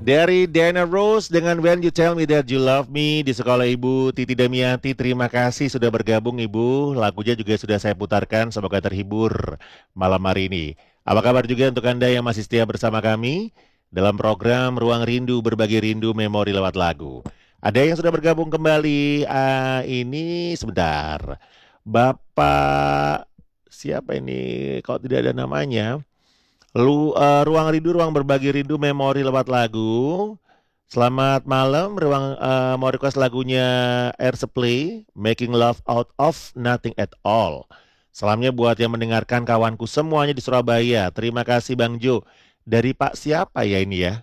Dari Diana Rose dengan When You Tell Me That You Love Me di sekolah Ibu Titi Damianti. Terima kasih sudah bergabung Ibu. Lagunya juga sudah saya putarkan. Semoga terhibur malam hari ini. Apa kabar juga untuk Anda yang masih setia bersama kami dalam program Ruang Rindu, berbagi rindu memori lewat lagu. Ada yang sudah bergabung kembali. Ini sebentar. Bapak siapa ini? Kalau tidak ada namanya. Ruang rindu, ruang berbagi rindu, memori lewat lagu. Selamat malam, mau request lagunya Air Supply, Making Love Out of Nothing at All. Salamnya buat yang mendengarkan kawanku semuanya di Surabaya. Terima kasih Bang Jo. Dari Pak siapa ya ini ya?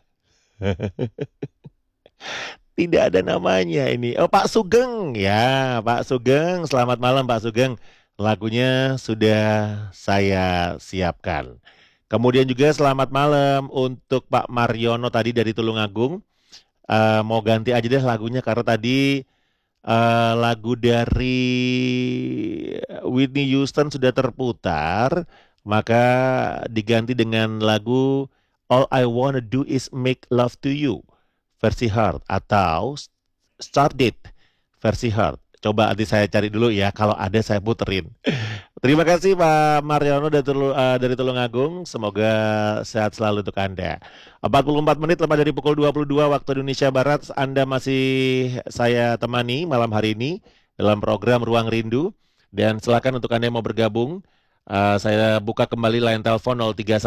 Tidak ada namanya ini. Oh Pak Sugeng ya, Pak Sugeng. Selamat malam Pak Sugeng. Lagunya sudah saya siapkan. Kemudian juga selamat malam untuk Pak Mariono tadi dari Tulungagung. Mau ganti aja deh lagunya karena tadi lagu dari Whitney Houston sudah terputar, maka diganti dengan lagu All I Wanna Do Is Make Love to You versi Heart atau Start It versi Heart. Coba nanti saya cari dulu ya, kalau ada saya puterin. Terima kasih Pak Mariono dari Tulungagung. Semoga sehat selalu untuk Anda. 44 menit lepas dari pukul 22 waktu Indonesia Barat. Anda masih saya temani malam hari ini dalam program Ruang Rindu. Dan silakan untuk Anda yang mau bergabung. Saya buka kembali line telepon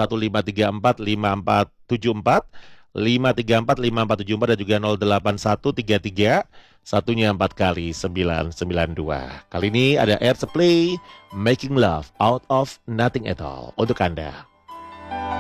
0315345474, 5345474 dan juga 081331 satunya 4 kali 992. Kali ini ada Air Supply, Making Love Out of Nothing at All untuk Anda.